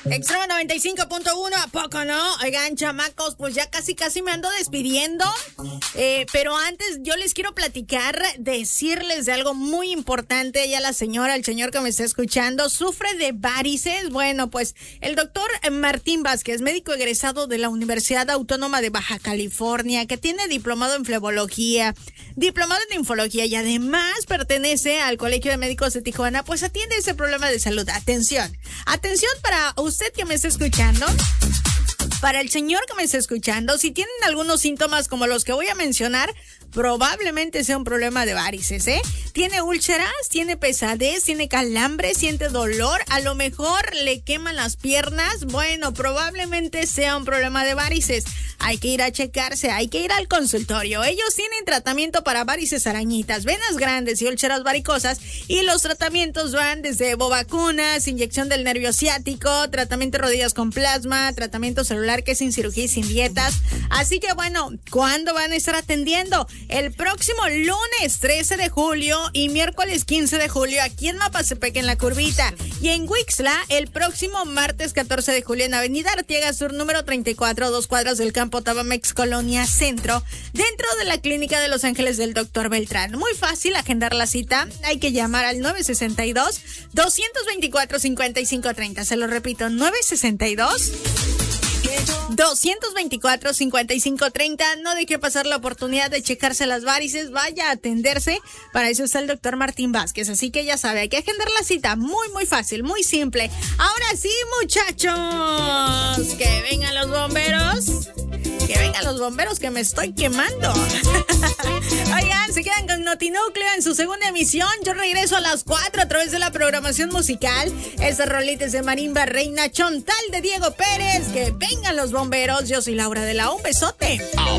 Extremo 95.1, ¿a poco no? Oigan, chamacos, pues ya casi me ando despidiendo. Pero antes yo les quiero platicar, decirles de algo muy importante. Ella, la señora, el señor que me está escuchando, sufre de varices. Bueno, pues el doctor Martín Vázquez, médico egresado de la Universidad Autónoma de Baja California, que tiene diplomado en flebología, diplomado en infología y además pertenece al Colegio de Médicos de Tijuana, pues atiende ese problema de salud. Atención para usted que me está escuchando. Para el señor que me está escuchando, si tienen algunos síntomas como los que voy a mencionar, probablemente sea un problema de varices, ¿eh? Tiene úlceras, tiene pesadez, tiene calambres, siente dolor, a lo mejor le queman las piernas. Bueno, probablemente sea un problema de varices. Hay que ir a checarse, hay que ir al consultorio. Ellos tienen tratamiento para varices arañitas, venas grandes y úlceras varicosas, y los tratamientos van desde bovacunas, inyección del nervio ciático, tratamiento de rodillas con plasma, tratamiento celular que es sin cirugía y sin dietas. Así que bueno, ¿cuándo van a estar atendiendo? El próximo lunes 13 de julio y miércoles 15 de julio aquí en Mapasepec en La Curvita, y en Huixla el próximo martes 14 de julio en Avenida Artiega Sur número 34, 2 cuadras del Campo Tabamex, Colonia Centro, dentro de la clínica de Los Ángeles del Dr. Beltrán. Muy fácil agendar la cita, hay que llamar al 962-224-5530. Se lo repito, 962-224-5530. No deje pasar la oportunidad de checarse las varices, vaya a atenderse. Para eso está el doctor Martín Vázquez. Así que ya sabe, hay que agendar la cita. Muy fácil, muy simple. Ahora sí, muchachos, que vengan los bomberos. Que vengan los bomberos que me estoy quemando. Oigan, se quedan con Notinúcleo en su segunda emisión. Yo regreso a las 4 a través de la programación musical. Esas rolitas de Marimba Reina Chontal de Diego Pérez. Que vengan los bomberos. Yo soy Laura de la Un besote.